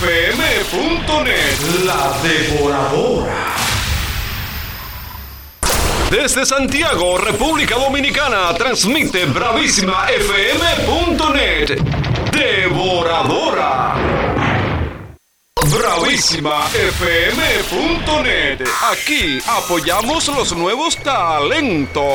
La Devoradora. Desde Santiago, República Dominicana, transmite bravísimafm.net. Devoradora. bravísimafm.net. Aquí apoyamos los nuevos talentos.